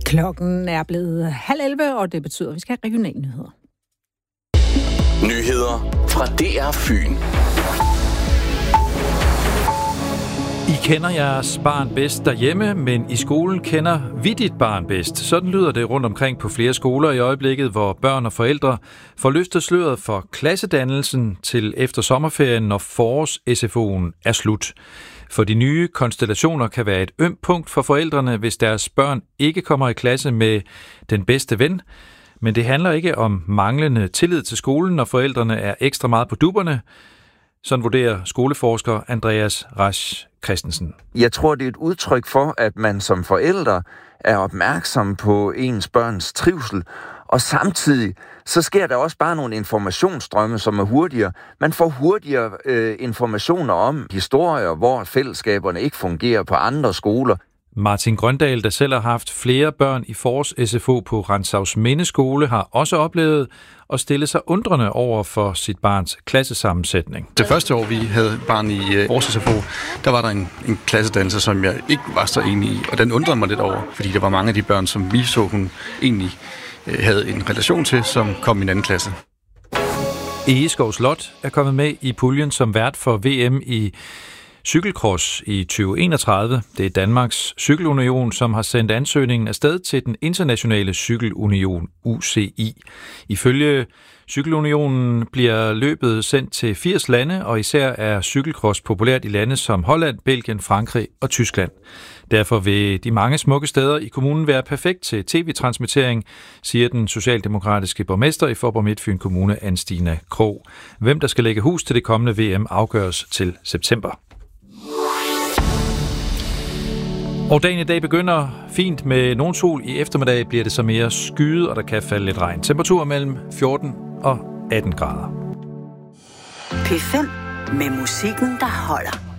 Klokken er blevet 10:30, og det betyder, at vi skal have regionale nyheder. Nyheder fra DR Fyn. I kender jeres barn bedst derhjemme, men i skolen kender vi dit barn bedst. Sådan lyder det rundt omkring på flere skoler i øjeblikket, hvor børn og forældre får løftet sløret for klassedannelsen til efter sommerferien, når forårs-SFO'en er slut. For de nye konstellationer kan være et ømt punkt for forældrene, hvis deres børn ikke kommer i klasse med den bedste ven. Men det handler ikke om manglende tillid til skolen, når forældrene er ekstra meget på dupperne. Sådan vurderer skoleforsker Andreas Rasch Christensen. Jeg tror, det er et udtryk for, at man som forældre er opmærksom på ens børns trivsel, og samtidig så sker der også bare nogle informationsstrømme, som er hurtigere. Man får hurtigere informationer om historier, hvor fællesskaberne ikke fungerer på andre skoler. Martin Grøndal, der selv har haft flere børn i forårs-SFO på Rantzausminde skole, har også oplevet at stille sig undrende over for sit barns klassesammensætning. Det første år, vi havde barn i forårs-SFO, der var der en klassedannelse, som jeg ikke var så enig i, og den undrede mig lidt over, fordi der var mange af de børn, som vi så, hun egentlig havde en relation til, som kom i en anden klasse. Egeskov Slot er kommet med i puljen som vært for VM i cykelcross i 2031. Det er Danmarks Cykelunion, som har sendt ansøgningen afsted til den internationale cykelunion UCI. Ifølge Cykelunionen bliver løbet sendt til 80 lande, og især er cykelcross populært i lande som Holland, Belgien, Frankrig og Tyskland. Derfor vil de mange smukke steder i kommunen være perfekt til tv-transmittering, siger den socialdemokratiske borgmester i Faaborg Midtfyn Kommune, Anne-Stina Krog. Hvem der skal lægge hus til det kommende VM afgøres til september. Og dagen i dag begynder fint med nogen sol. I eftermiddag bliver det så mere skyet, og der kan falde lidt regn. Temperatur mellem 14 og 18 grader. P5 med musikken, der holder.